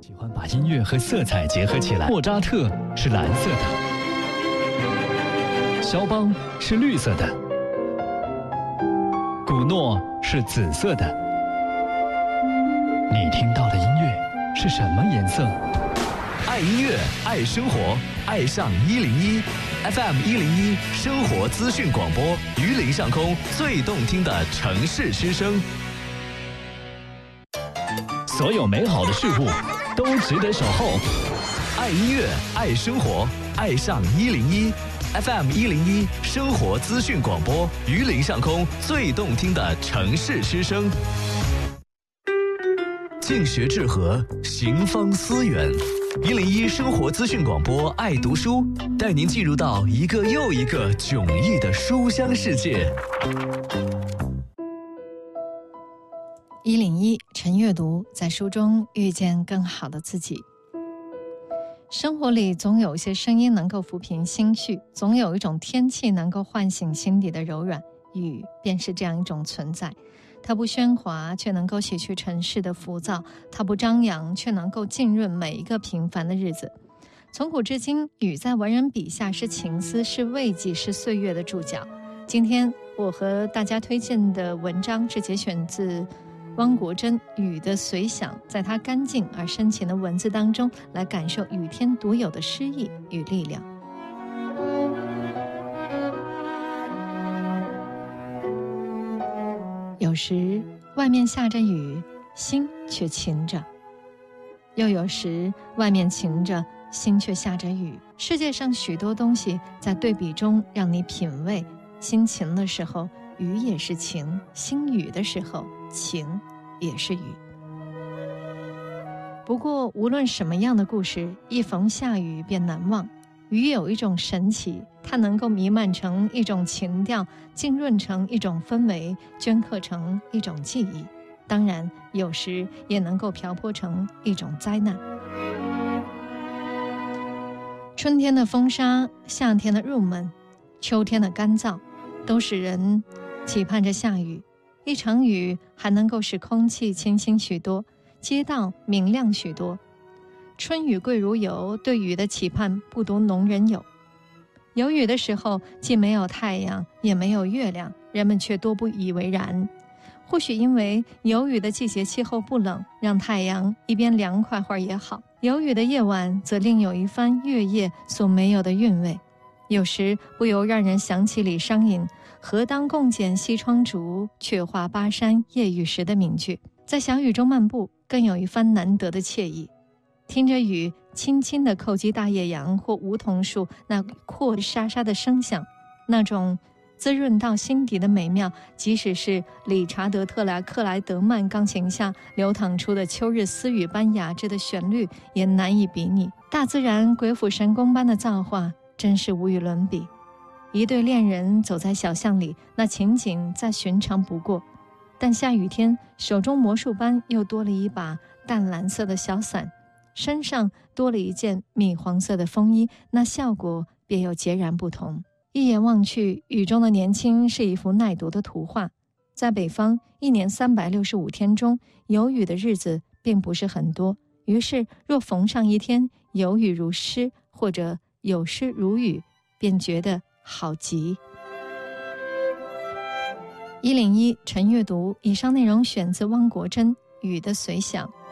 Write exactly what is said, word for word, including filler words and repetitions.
喜欢把音乐和色彩结合起来。莫扎特是蓝色的，肖邦是绿色的，古诺是紫色的。你听到的音乐是什么颜色？ 爱音乐，爱生活，爱上一零一 F M 一零一生活资讯广播，榆林上空最动听的城市之声。 所有美好的事物都值得守候。 爱音乐，爱生活，爱上一零一 F M 一零一生活资讯广播，榆林上空最动听的城市之声。静学致和，行方思远。一零一生活资讯广播，爱读书，带您进入到一个又一个迥异的书香世界。 一零一晨阅读，在书中遇见更好的自己。生活里总有一些声音能够抚平心绪，总有一种天气能够唤醒心底的柔软，雨便是这样一种存在。它不喧哗，却能够洗去尘世的浮躁；它不张扬，却能够浸润每一个平凡的日子。从古至今，雨在文人笔下是情思，是慰藉，是岁月的注脚。今天我和大家推荐的文章是节选自汪国真《雨的随想》，在他干净而深情的文字当中，来感受雨天独有的诗意与力量。有时外面下着雨，心却晴着；又有时外面晴着，心却下着雨。世界上许多东西在对比中让你品味，心晴的时候，雨也是晴；心雨的时候，晴也是雨。不过无论什么样的故事，一逢下雨便难忘。雨有一种神奇，它能够弥漫成一种情调，浸润成一种氛围，镌刻成一种记忆。当然有时也能够瓢泼成一种灾难。春天的风沙，夏天的入闷，秋天的干燥，都使人期盼着下雨。一场雨还能够使空气清新许多，街道明亮许多。春雨贵如油，对雨的期盼不独农人有。有雨的时候，既没有太阳，也没有月亮，人们却多不以为然。或许因为有雨的季节气候不冷，让太阳一边凉快会儿也好；有雨的夜晚，则另有一番月夜所没有的韵味。有时不由让人想起李商隐何当共剪西窗烛，却话巴山夜雨时的名句。在小雨中漫步，更有一番难得的惬意。听着雨轻轻地叩击大叶杨或梧桐树那扩沙沙的声响，那种滋润到心底的美妙，即使是理查德特莱克莱德曼钢琴下流淌出的秋日私语般雅致的旋律，也难以比拟。大自然鬼斧神工般的造化，真是无与伦比。一对恋人走在小巷里，那情景再寻常不过，但下雨天手中魔术般又多了一把淡蓝色的小伞，身上多了一件米黄色的风衣，那效果便又截然不同。一眼望去，雨中的年轻是一幅耐读的图画。在北方，一年三百六十五天中，有雨的日子并不是很多，于是若逢上一天有雨如诗，或者有诗如雨，便觉得好极。一零一晨阅读，以上内容选自汪国真《雨的随想》。